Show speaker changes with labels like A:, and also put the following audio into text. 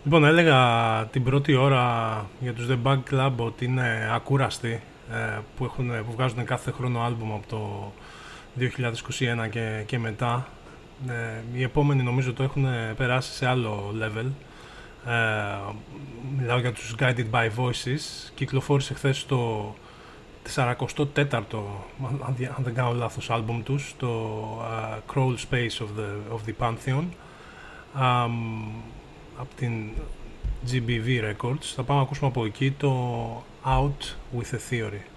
A: Λοιπόν, έλεγα την πρώτη ώρα για τους The Bug Club ότι είναι ακούραστοι, που βγάζουν κάθε χρόνο άλμπουμ από το 2021 και μετά. Οι επόμενοι νομίζω το έχουν περάσει σε άλλο level. Μιλάω για τους Guided by Voices. Κυκλοφόρησε χθες το 44ο, αν δεν κάνω λάθος, άλμπουμ τους, το Crawl Space of the Pantheon, από την GBV Records. Θα πάμε να ακούσουμε από εκεί το Out with a Theory.